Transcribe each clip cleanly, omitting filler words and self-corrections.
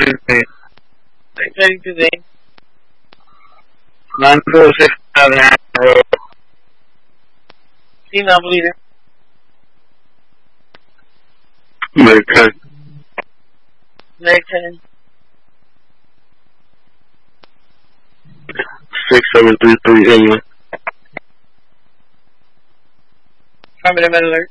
32B. 32B. 946 Road. Female bleeder. Medic 10. Medic 10. 6733 inland. Affirmative, med alert.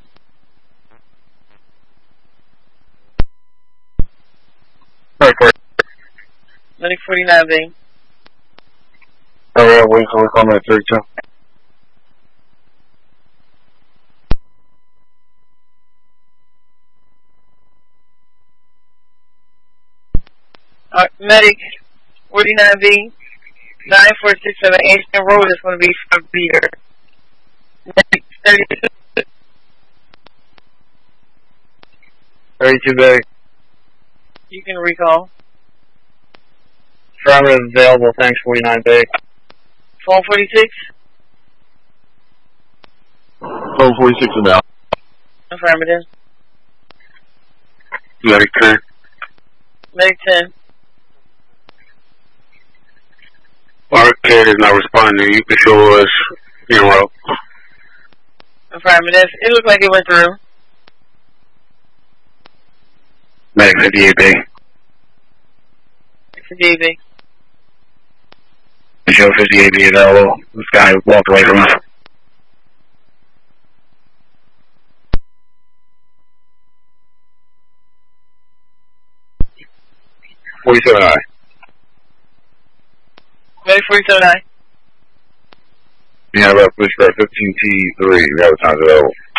Report. Medic 49B. Alright, wait, we're calling at 32. Medic 49B. 9467 Ashton Road is going to be for beater. Medic 32. 32B. You can recall. Affirmative available, thanks 49B. Phone 46. Phone 46 and out. Affirmative. Medic 10. Medic 10. Our kid is not responding. You can show us in row. Affirmative. It looked like it went through. Medic 58B. 58B. Show 58B available. This guy walked away from us. 47I. Medic 47I. Yeah, about push for 15T3. We have a time available.